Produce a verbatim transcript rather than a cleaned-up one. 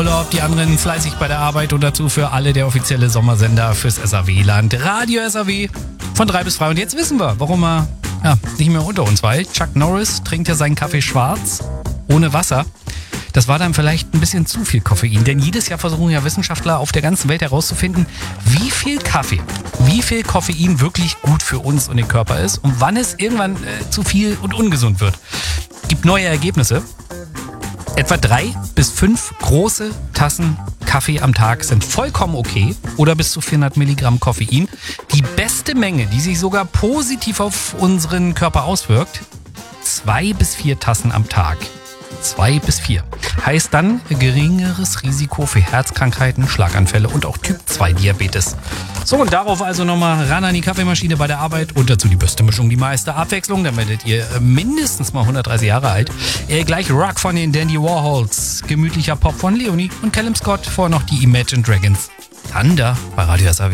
Urlaub, die anderen fleißig bei der Arbeit und dazu für alle der offizielle Sommersender fürs S A W-Land. Radio S A W von drei bis drei. Und jetzt wissen wir, warum er ja, nicht mehr unter uns weilt. Chuck Norris trinkt ja seinen Kaffee schwarz, ohne Wasser. Das war dann vielleicht ein bisschen zu viel Koffein, denn jedes Jahr versuchen ja Wissenschaftler auf der ganzen Welt herauszufinden, wie viel Kaffee, wie viel Koffein wirklich gut für uns und den Körper ist und wann es irgendwann äh, zu viel und ungesund wird. Gibt neue Ergebnisse. Etwa drei bis fünf große Tassen Kaffee am Tag sind vollkommen okay oder bis zu vierhundert Milligramm Koffein. Die beste Menge, die sich sogar positiv auf unseren Körper auswirkt, zwei bis vier Tassen am Tag. Zwei bis vier. Heißt dann geringeres Risiko für Herzkrankheiten, Schlaganfälle und auch Typ zwei Diabetes. So, und darauf also nochmal ran an die Kaffeemaschine bei der Arbeit und dazu die beste Mischung, die meiste Abwechslung. Dann werdet ihr mindestens mal hundertdreißig Jahre alt. Äh, gleich Rock von den Dandy Warhols, gemütlicher Pop von Leonie und Callum Scott, vor noch die Imagine Dragons. Thunder bei Radio S A W.